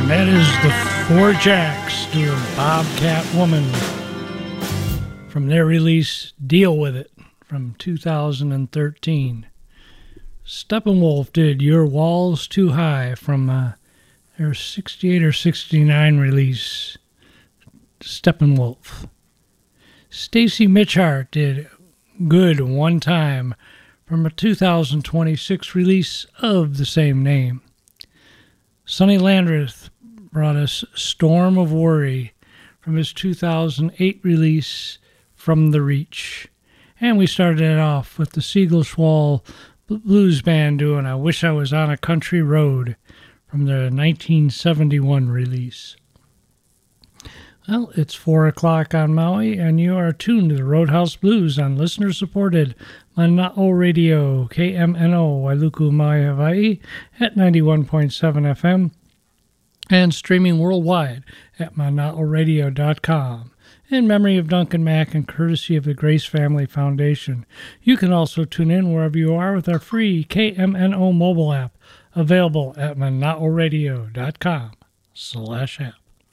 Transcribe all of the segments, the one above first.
That is the Four Jacks doing Bobcat Woman from their release Deal With It from 2013. Steppenwolf did Your Walls Too High from their 68 or 69 release Steppenwolf. Stacy Mitchhart did Good One Time from a 2026 release of the same name. Sonny Landreth brought us Storm of Worry from his 2008 release From the Reach. And we started it off with the Seagull Blues Band doing I Wish I Was on a Country Road from their 1971 release. Well, it's 4 o'clock on Maui, and you are tuned to the Roadhouse Blues on listener-supported Mana'o Radio, KMNO, Wailuku, Maui, Hawaii, at 91.7 FM, and streaming worldwide at mana'oradio.com. In memory of Duncan Mack and courtesy of the Grace Family Foundation. You can also tune in wherever you are with our free KMNO mobile app, available at mana'oradio.com/app.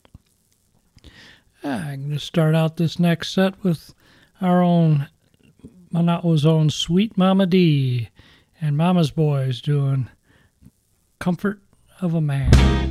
I'm going to start out this next set with our own Mana'o's own Sweet Mama D and Mama's Boys doing Comfort of a Man.